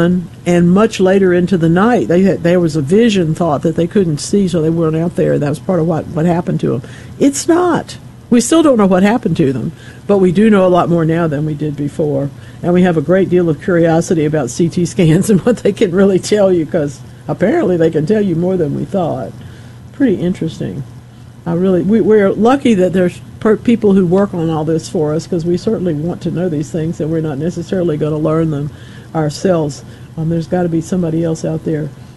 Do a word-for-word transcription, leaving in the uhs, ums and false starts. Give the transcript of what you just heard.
dawn and much later into the night. They had, there was a vision thought that they couldn't see, so they weren't out there. That was part of what, what happened to them. It's not. We still don't know what happened to them, but we do know a lot more now than we did before. And we have a great deal of curiosity about C T scans and what they can really tell you, because apparently they can tell you more than we thought. Pretty interesting. I really, we, we're lucky that there's per people who work on all this for us, because we certainly want to know these things, and we're not necessarily going to learn them ourselves. Um, there's got to be somebody else out there